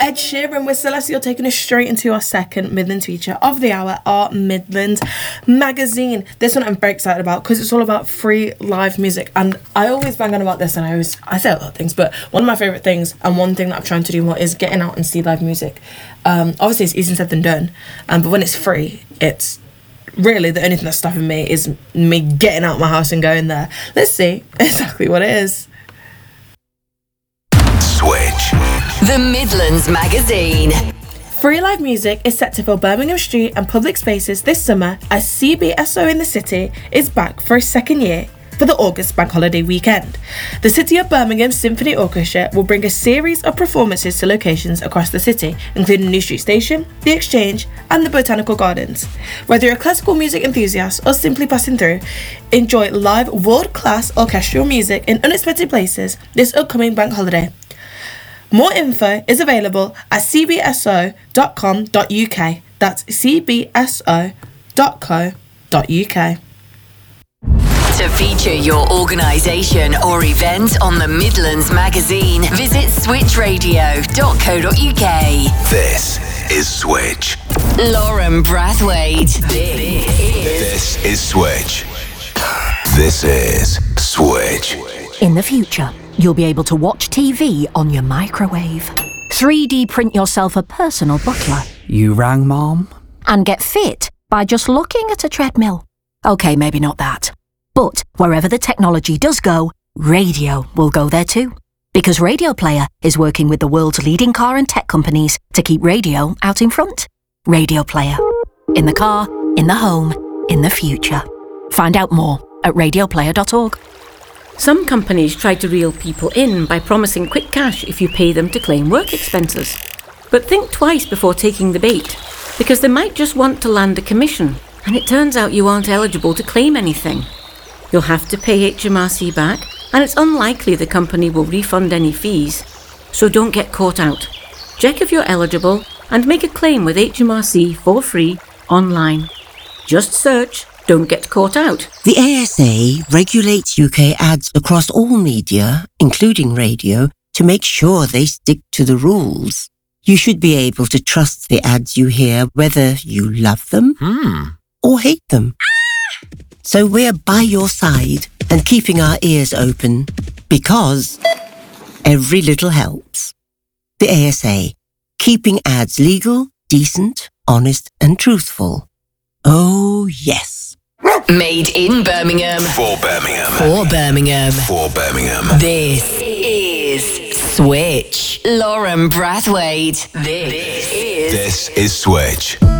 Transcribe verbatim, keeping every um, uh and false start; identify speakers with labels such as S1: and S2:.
S1: Ed Sheeran with Celestial, taking us straight into our second Midlands feature of the hour, our Midlands magazine. This one I'm very excited about because it's all about free live music, and I always bang on about this, and I always I say a lot of things, but one of my favourite things and one thing that I'm trying to do more is getting out and see live music. Um, obviously it's easier said than done, um, but when it's free, it's really the only thing that's stopping me is me getting out my house and going there. Let's see exactly what it is.
S2: Switch.
S3: The Midlands Magazine.
S1: Free live music is set to fill Birmingham Street and public spaces this summer as C B S O in the City is back for a second year for the August bank holiday weekend. The City of Birmingham Symphony Orchestra will bring a series of performances to locations across the city, including New Street Station, The Exchange and the Botanical Gardens. Whether you're a classical music enthusiast or simply passing through, enjoy live world-class orchestral music in unexpected places this upcoming bank holiday. More info is available at c b s o dot com dot u k. That's c b s o dot co dot u k.
S3: To feature your organisation or event on the Midlands Magazine, visit switch radio dot co dot u k.
S2: This is Switch.
S3: Lauren Brathwaite. This is...
S2: This is Switch. This is Switch.
S4: In the future, you'll be able to watch T V on your microwave, three D print yourself a personal butler.
S5: You rang, Mom?
S4: And get fit by just looking at a treadmill. Okay, maybe not that. But wherever the technology does go, radio will go there too. Because Radio Player is working with the world's leading car and tech companies to keep radio out in front. Radio Player. In the car, in the home, in the future. Find out more at radio player dot org.
S6: Some companies try to reel people in by promising quick cash if you pay them to claim work expenses. But think twice before taking the bait, because they might just want to land a commission, and it turns out you aren't eligible to claim anything. You'll have to pay H M R C back, and it's unlikely the company will refund any fees. So don't get caught out. Check if you're eligible and make a claim with H M R C for free online. Just search Don't Get Caught Out.
S7: The A S A regulates U K ads across all media, including radio, to make sure they stick to the rules. You should be able to trust the ads you hear, whether you love them
S2: Hmm.
S7: or hate them. So we're by your side and keeping our ears open, because every little helps. The A S A, keeping ads legal, decent, honest and truthful. Oh, yes.
S3: Made in Birmingham.
S2: For Birmingham.
S3: For Birmingham.
S2: For Birmingham.
S3: This is Switch. Lauren Brathwaite. This is...
S2: This is Switch.